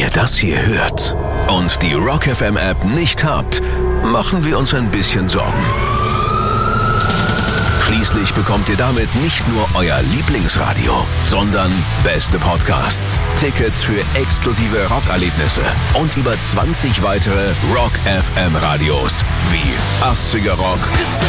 ihr das hier hört und die Rock FM App nicht habt, machen wir uns ein bisschen Sorgen. Schließlich bekommt ihr damit nicht nur euer Lieblingsradio, sondern beste Podcasts, Tickets für exklusive Rockerlebnisse und über 20 weitere Rock FM Radios wie 80er Rock,